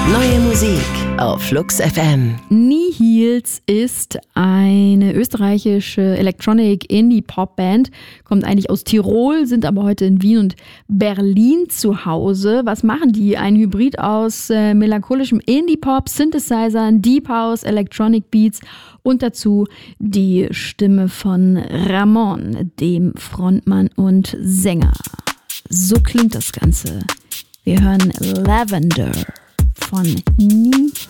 Neue Musik auf Flux FM. Nihils ist eine österreichische Electronic-Indie-Pop-Band, kommt eigentlich aus Tirol, sind aber heute in Wien und Berlin zu Hause. Was machen die? Ein Hybrid aus melancholischem Indie-Pop, Synthesizern, Deep House, Electronic Beats und dazu die Stimme von Ramon, dem Frontmann und Sänger. So klingt das Ganze. Wir hören Lavender von Nihils.